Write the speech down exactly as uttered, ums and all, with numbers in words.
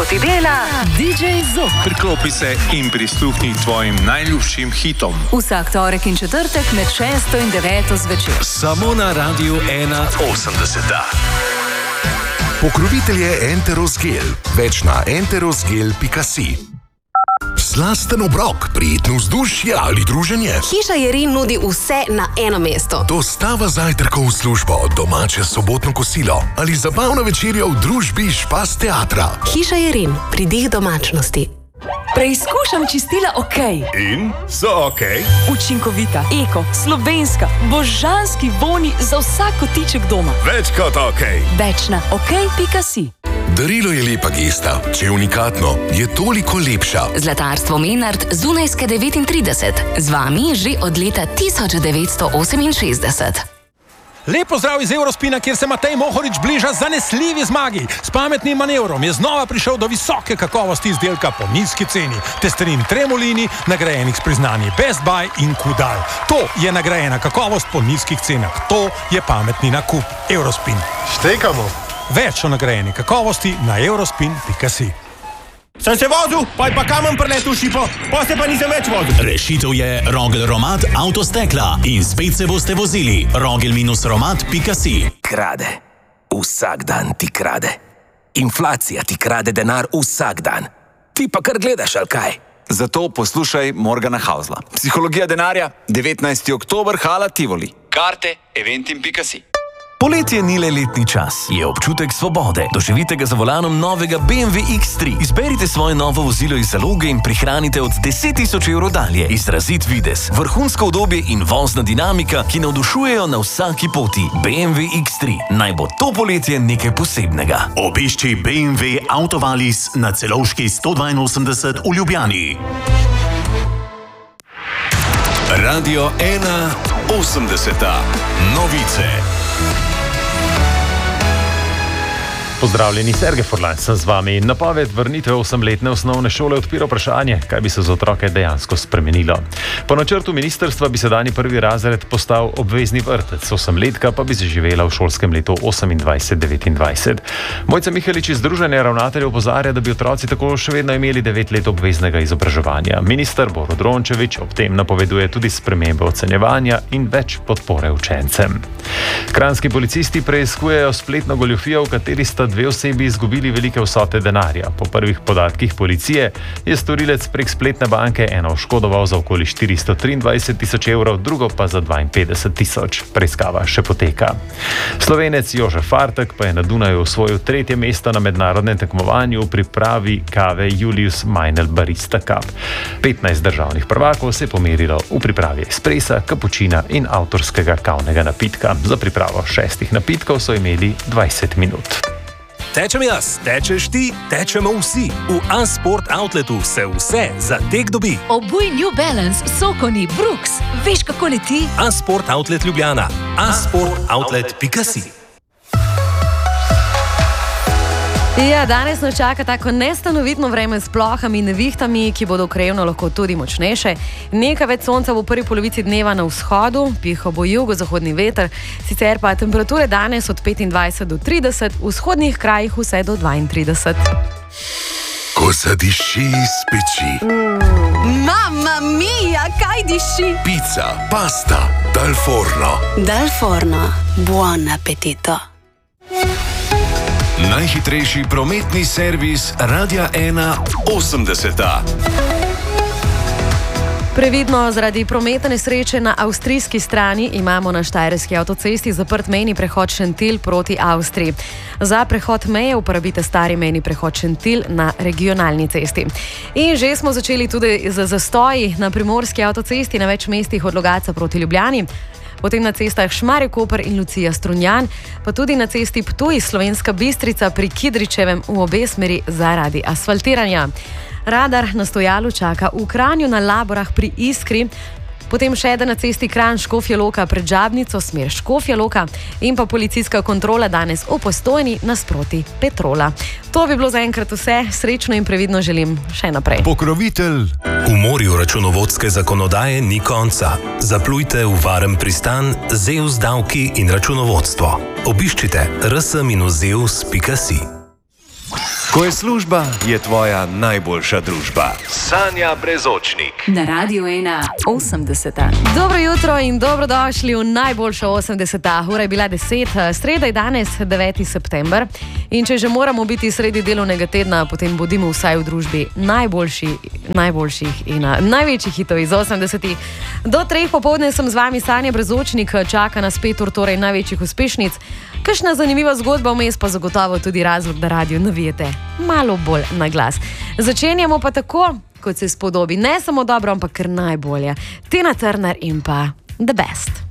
ko ti dela D J Zok. Priklopi se in prisluhni tvojim najljubšim hitom. Vsak torek in četrtek med šesto in deveto zvečer. Samo na Radiu ena osemdeseta. Pokrovitelj je Enteros Gel. Več na enterosgel pika si. Slasten obrok, prijetno vzdušje ali druženje. Hiša Jerin nudi vse na eno mesto. Dostava zajtrkov v službo, domače sobotno kosilo ali zabavna večerja v družbi Špas teatra. Hiša Jerin, pridih domačnosti. Preizkušam čistila OK. In so OK? Učinkovita, eko, slovenska, božanski voni za vsak kotiček doma. Več kot OK. Več na ok pika si. Darilo je lepa gesta, če je unikatno, je toliko lepša. Zlatarstvo Menard, Zunajske devetintrideset. Z vami že od leta tisoč devetsto oseminšestdeset. Lep pozdrav iz Eurospina, kjer se Matej Mohorič bliža zanesljivi zmagi. S pametnim manevrom je znova prišel do visoke kakovosti izdelka po nizki ceni. Testerin Tremolini, nagrajenih s priznanji Best Buy in Kudal. To je nagrajena kakovost po nizkih cenah. To je pametni nakup. Eurospin. Štekamo. Več o nagrajeni kakovosti na eurospin pika si. Sem se vozil, pa je pa kamen preletel šipo, pa se pa nisem več vozil. Rešitev je Rogel Romat avtostekla in spet se boste vozili. rogel romat pika si. Krade. Vsak dan ti krade. Inflacija ti krade denar vsak dan. Ti pa kar gledaš, ali kaj? Zato poslušaj Morgana Hausla. Psihologija denarja, devetnajsti oktober, Hala Tivoli. Karte eventim pika si. Poletje ni le letni čas, je občutek svobode. Doživite ga za volanom novega B M W X tri. Izberite svoje novo vozilo iz zaloge in prihranite od deset tisoč evrov dalje. Izrazit videz, vrhunsko udobje in vozna dinamika, ki navdušujejo na vsaki poti. B M W X tri. Naj bo to poletje nekaj posebnega. Obišči B M W Autovalis na Celovški sto dvainosemdeset v Ljubljani. Radio ena osemdeseta. Novice. Pozdravljeni, Sergej Furlan sem z vami. Napoved vrnitve osemletne osnovne šole odpira vprašanje, kaj bi se za otroke dejansko spremenilo. Po načrtu ministrstva bi sedanji prvi razred postal obvezni vrtec, osemletka pa bi zaživela v šolskem letu osemindvajset devetindvajset. Mojca Mihelič iz Združenja ravnateljev opozarja, da bi otroci tako še vedno imeli devet let obveznega izobraževanja. Minister Borut Rončević ob tem napoveduje tudi spremembe ocenjevanja in več podpore učencem. Kranjski policisti preiskujejo spletno goljufijo, v kateri sta dve osebi izgubili velike vsote denarja. Po prvih podatkih policije je storilec prek spletne banke eno oškodoval za okoli štiristo triindvajset tisoč evrov, drugo pa za dvainpetdeset tisoč. Preiskava še poteka. Slovenec Jožef Fartek pa je na Dunaju osvojil tretje mesto na mednarodnem tekmovanju v pripravi kave Julius Meinl Barista Cup. petnajst državnih prvakov se je pomerilo v pripravi espresa, kapučina in avtorskega kavnega napitka. Za pripravo šestih napitkov so imeli dvajset minut. Tečem jaz, tečeš ti, tečemo vsi. V A-Sport Outletu se vse za tek dobi. Obuj New Balance, Sokoni, Brooks. Veš, kako leti? A-Sport Outlet Ljubljana. a sport outlet pika si. Ja, danes nas čaka tako nestanovitno vreme s plohami in nevihtami, ki bodo krajevno lahko tudi močnejše. Nekaj več sonca v prvi polovici dneva na vzhodu, piha bo jugozahodni veter, sicer pa temperature danes od petindvajset do trideset, v vzhodnih krajih vse do dvaintrideset. Ko zadiši iz peči. Mm. Mamma mia, kaj diši? Pizza, pasta, dal forno. Dal forno, buon appetito. Najhitrejši prometni servis Radia ena osemdeseta. Previdno, zaradi prometne nesreče na avstrijski strani imamo na štajerski avtocesti zaprt mejni prehod Šentilj proti Avstriji. Za prehod meje uporabite stari mejni prehod Šentilj na regionalni cesti. In že smo začeli tudi z zastoji na primorski avtocesti na več mestih od Logatca proti Ljubljani. Potem na cestah Šmarje-Koper in Lucija Strunjan, pa tudi na cesti Ptuj Slovenska Bistrica pri Kidričevem v obe smeri zaradi asfaltiranja. Radar na stojalu čaka v Kranju na Laborah pri Iskri, potem še eden na cesti Kranj-Škofja Loka pred Žabnico, smer Škofja Loka in pa policijska kontrola danes v Postojni nasproti Petrola. To bi bilo zaenkrat vse, srečno in previdno želim še naprej. Pokrovitelj. V morju računovodske zakonodaje ni konca. Zaplujte v varen pristan Zeus davki in računovodstvo. Obiščite r s zeus pika si. Ko je služba, je tvoja najboljša družba. Sanja Brezočnik. Na Radiu ena osemdeseta. Dobro jutro in dobrodošli v najboljša osemdeseta. Ura je bila deset, sreda je danes deveti september. In če že moramo biti sredi delovnega tedna, potem bodimo vsaj v družbi najboljši, najboljših in največjih hitov iz osemdesetih. Do treh popoldne sem z vami Sanja Brezočnik, čaka nas pet ur torej največjih uspešnic. Kakšna zanimiva zgodba vmes pa zagotovo tudi razlog, da radio navijete malo bolj na glas. Začenjamo pa tako, kot se spodobi. Ne samo dobro, ampak kar najbolje. Tina Turner in pa The Best.